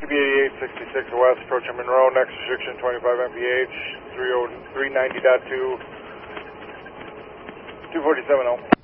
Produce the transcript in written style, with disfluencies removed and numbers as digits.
QB 8866 west, approaching Monroe, next restriction 25 mph, 390.2, 247.0.